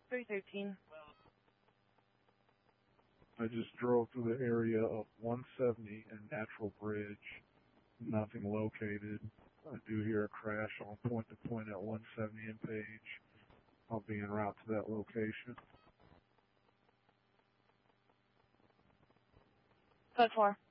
313. I just drove through the area of 170 and Natural Bridge. Nothing located. I do hear a crash on point to point at 170 and Page. I'll be en route to that location. Code 4.